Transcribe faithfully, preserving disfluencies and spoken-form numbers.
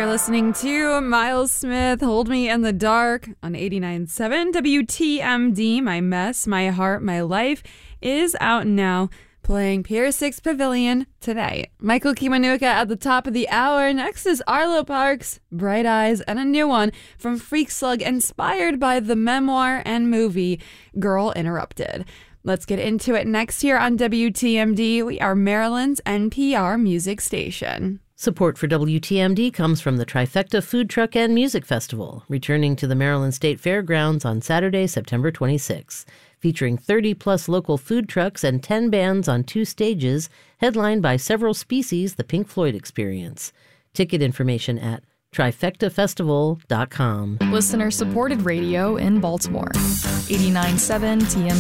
You're listening to Miles Smith, Hold Me in the Dark on eighty-nine point seven W T M D. My Mess, My Heart, My Life is out now, playing Pier six Pavilion today. Michael Kiwanuka at the top of the hour. Next is Arlo Parks, Bright Eyes, and a new one from Freak Slug inspired by the memoir and movie Girl Interrupted. Let's get into it next here on W T M D. We are Maryland's N P R music station. Support for W T M D comes from the Trifecta Food Truck and Music Festival, returning to the Maryland State Fairgrounds on Saturday, September twenty-sixth. Featuring thirty-plus local food trucks and ten bands on two stages, headlined by Several Species, the Pink Floyd Experience. Ticket information at trifecta festival dot com. Listener-supported radio in Baltimore. eighty-nine point seven T M